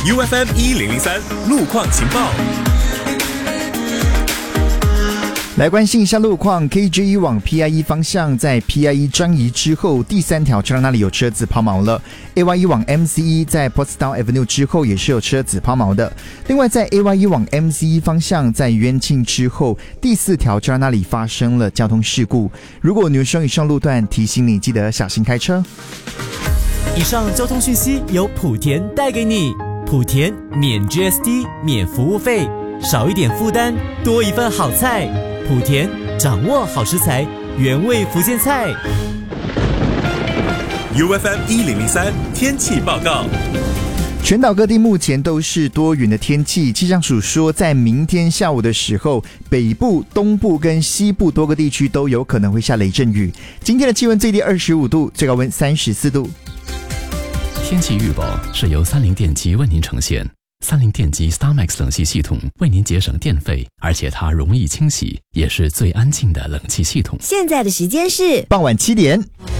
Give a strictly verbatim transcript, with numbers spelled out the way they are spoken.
U F M 一零零三路况情报。 来关心一下路况 ，K G 一往 P I 一方向，在 P I 一 转移之后，第三条车道那里有车子抛锚了。A Y 一往 M C 一在 Portsdown Avenue 之后也是有车子抛锚的。另外，在 A Y 一往 M C 一方向，在元庆之后，第四条车道那里发生了交通事故。如果你有使用以上路段，提醒你记得小心开车。 以上交通讯息由莆田带给你，莆田免 G S T 免服务费，少一点负担，多一份好菜。莆田掌握好食材，原味福建菜。 U F M 一零零三天气报告。 全岛各地目前都是多云的天气，气象署说，在明天下午的时候，北部、东部跟西部多个地区都有可能会下雷阵雨。今天的气温最低二十五度，最高温三十四度。 天气预报是由三菱电机为您呈现。三菱电机 StarMax 冷气系统为您节省电费，而且它容易清洗，也是最安静的冷气系统。 现在的时间是傍晚七点。